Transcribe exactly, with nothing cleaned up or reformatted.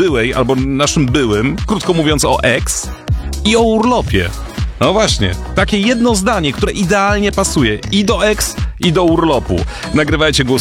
byłej albo naszym byłym, krótko mówiąc o ex, i o urlopie. No właśnie, takie jedno zdanie, które idealnie pasuje i do ex, i do urlopu. Nagrywajcie głos